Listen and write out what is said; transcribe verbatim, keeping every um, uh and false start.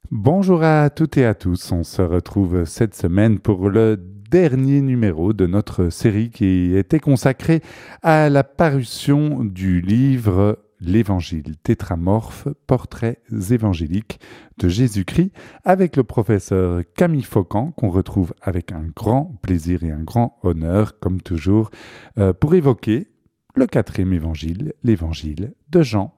Bonjour à toutes et à tous, on se retrouve cette semaine pour le dernier numéro de notre série qui était consacrée à la parution du livre L'Évangile tétramorphe, portraits évangéliques de Jésus-Christ, avec le professeur Camille Faucan, qu'on retrouve avec un grand plaisir et un grand honneur, comme toujours, euh, pour évoquer le quatrième évangile, l'évangile de Jean.